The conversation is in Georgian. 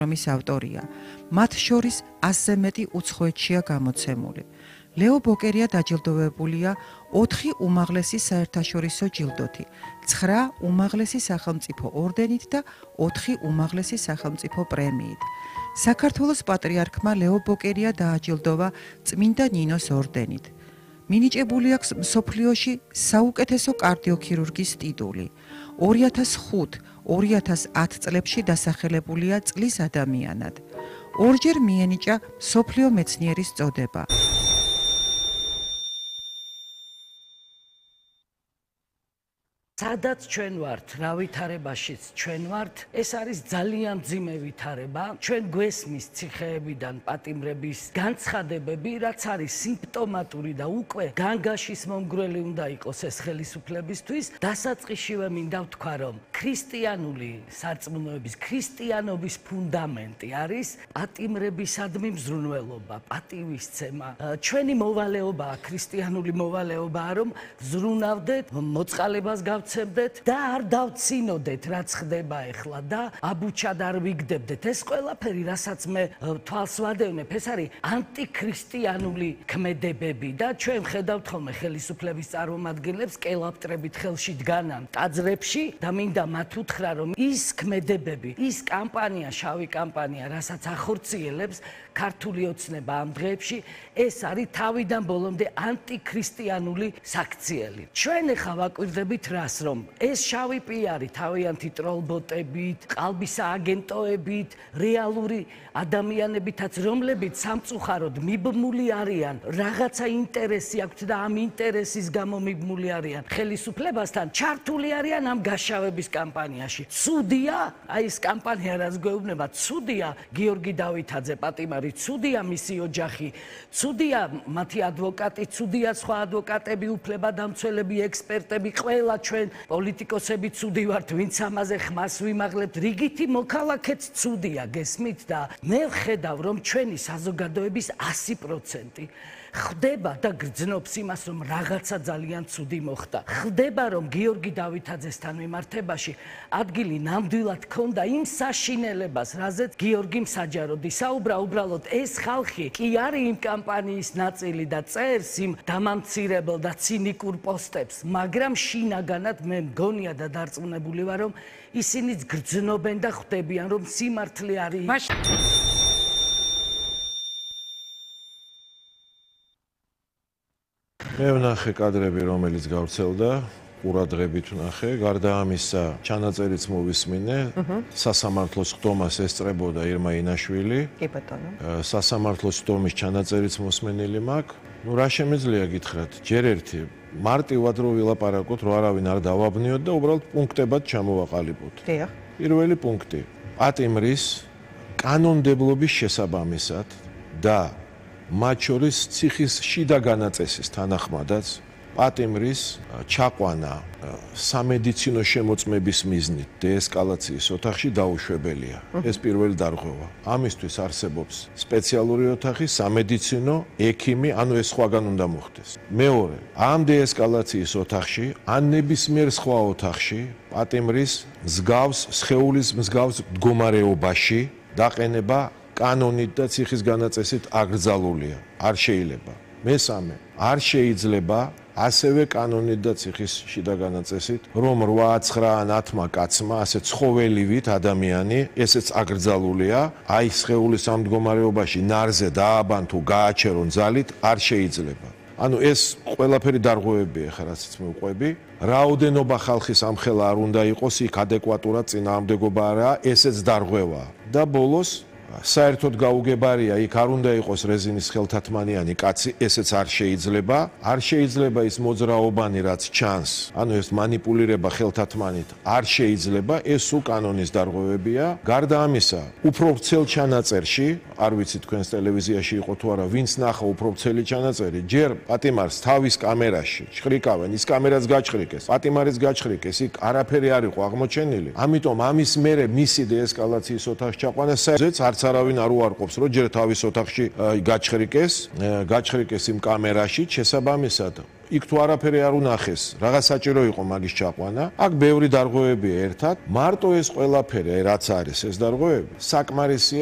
რომის ავტორია. მათ შორის 100-ზე მეტი უცხოეთშია გამოცემული. ლეო ბოკერია დაჯილდოვებულია 4 უმაღლესი საერთაშორისო ჯილდოთი, 9 უმაღლესი სახელმწიფო ორდენით და 4 უმაღლესი სახელმწიფო პრემიით. საქართველოს პატრიარქმა ლეო ბოკერია დააჯილდოვა წმინდა ნინოს ორდენით. მინიჭებული აქვს მსოფლიოში საუკეთესო კარდიოქირურგის ტიტული. 2005-2010 წლებში დასახელებულია წლის ადამიანად. ორჯერ მიენიჭა მსოფლიო მეცნიერის წოდება. სადაც ჩვენ ვართ, რა ვითარებაშიც ჩვენ ვართ, ეს არის ძალიან მძიმე ვითარება. ჩვენ გვესმის ციხეებიდან პატიმრების განცხადებები, რაც არის სიმპტომატური და უკვე განგაშის მომგვრელი უნდა იყოს ეს ხელისუფლებისთვის. დასაწყისშივე მინდა ვთქვა, რომ ქრისტიანული სარწმუნოების, ქრისტიანობის ფუნდამენტი არის პატიმრებისადმი მზრუნველობა, პატივისცემა. ჩვენი მოვალეობაა, ქრისტიანული მოვალეობაა, რომ ზრუნავდეთ, მოწყალებას და არ დავცინოდეთ, რაც ხდება ახლა და აბუჩად არ ვიგდებდეთ. ეს ყველაფერი, რასაც მე თვალს ვადევნებ, ეს არის ანტიქრისტიანული ქმედებები და ჩვენ ხედავთ ხოლმე ხელისუფლების წარმომადგენლებს კელაპტრებით ხელში დგანან ტაძრებში და მინდა მათ უთხრა, რომ ის ქმედებები, ის კამპანია, შავი კამპანია, რასაც ახორციელებს ქართული ოცნება ამ დღეებში, ეს არის თავიდან ბოლომდე ანტიქრისტიანული საქციელი. ჩვენ ახლა ვაკვირდებით რას, რომ ეს შავი პიარი თავიანთი ტროლბოტებით, ყალბის აგენტოებით, რეალური ადამიანებითაც, რომლებიც სამწუხაროდ მიბმული არიან, რაღაცა ინტერესი აქვთ და ამ ინტერესის გამო მიბმული არიან ხელისუფლებასთან, ჩართული არიან ამ გაშავების კამპანიაში. ცუდია, აი ეს კამპანია, რაც გვეუბნება, ცუდია გიორგი დავითაძე პატიმარი, ცუდია მისი ოჯახი, ცუდია მათი ადვოკატი, ცუდია სხვა ადვოკატები, უფლებადამცველები, ექსპერტები, ყველა ჩვენ პოლიტიკოსები ცუდი ვართ, ვინც ამაზე ხმას ვიმაღლებთ, რიგითი მოქალაქეც ცუდია, გესმით და მე ვხედავ, რომ ჩვენი საზოგადოების 100% ხდება და გრძნობს იმას, რომ რაღაცა ძალიან ცუდი მოხდა. ხდება, რომ გიორგი დავითაძესთან მიმართებაში ადგილი ნამდვილად ჰქონდა იმ საშინელებას, რაზეც გიორგი მსაჯაროდი საუბრა, უბრალოდ ეს ხალხი კი არის იმ კამპანიის ნაწილი და წერს იმ დამამცირებელ და ცინიკურ პოსტებს, მაგრამ შინაგანად მე მგონია და დარწმუნებული ვარ, რომ ისინიც გრძნობენ და ხვდებიან, რომ სიმართლე არის. მე ვნახე კადრები, რომელიც გავრცელდა, ყურადღებით ვნახე, გარდა ამისა, ჩანაწერიც მოვისმინე, სასამართლოს ხდომას ესწრებოდა ირმა ინაშვილი. კი ბატონო. სასამართლოს ხდომის ჩანაწერიც მოსმენილი მაქვს. ნუ რა შემეძლია გითხრათ, ჯერ ერთი მარტივად რო ვილაპარაკოთ, რო არავინ არ დავაბნიოთ და უბრალოდ პუნქტებად ჩამოვაყალიბოთ. დიახ. პირველი პუნქტი. პატიმრის კანონმდებლობის შესაბამისად და მათ შორის ციხის შიდა განაწესის თანახმადაც პატიმრის ჩაყვანა სამედიცინო შემოწმების მიზნით დეესკალაციის ოთახში დაუშვებელია. ეს პირველი დარღვევა. ამისთვის არსებობს სპეციალური ოთახი, სამედიცინო, ექიმი, ანუ ეს სხვაგან უნდა მოხდეს. მეორე, ამ დეესკალაციის ოთახში, ან ნებისმიერ სხვა ოთახში, პატიმრის მსგავს, სხეულის მსგავს მდგომარეობაში დაყენება კანონით და ციხის განაწესით აკრძალულია. არ შეიძლება. მესამე, არ შეიძლება ასევე კანონით და ციხის შიდა განაწესით, რომ 8-9 კაცმა, ასე ცხოველივით ადამიანი, ესეც აკრძალულია, აი სხეულის ამ მდგომარეობაში ნარზე დააბან თუ გააჩერონ ძალით, არ შეიძლება. ანუ ეს ყველაფერი დარღვევებია ხა რასაც მე ვყვები. რაოდენობა ხალხის ამხელა არ უნდა იყოს, იქ ადეკვატურად წინააღმდეგობა არაა, ესეც დარღვევაა. და ბოლოს საერთოდ გაუგებარია, იქ არ უნდა იყოს რეზინის ხელთათმანიანი კაცი, ესეც არ შეიძლება. არ შეიძლება ის მოძრაობანი, რაც ჩანს, ანუ ეს მანიპულირება ხელთათმანით, არ შეიძლება, ეს სულ კანონის დარღვევებია. გარდა ამისა, უფრო ვრცელ ჩანაწერში, არ ვიცი თქვენს ტელევიზიაში იყო თუ არა, ვინც ნახა უფრო ვრცელი ჩანაწერი, ჯერ პატიმარს თავის კამერაში ჩხრიკავენ, ის კამერაც გაჩხრიკეს, პატიმარიც გაჩხრიკეს, იქ არაფერი არ იყო აღმოჩენილი. ამიტომ ამის მერე მისი დეესკალაციის ოთახში ჩაყვანა საერთოდ არც არც არავინ არ უარყოფს, რომ ჯერ თავის ოთახში გაჩხრიკეს იმ კამერაში, შესაბამისად იქ თუ არაფერი არ უნახეს, რაღაც საჭირო იყო მაგის ჩაყვანა. აქ ბევრი დარღვევებია ერთად, მარტო ეს ყველაფერი, რაც არის ეს დარღვევები, საკმარისია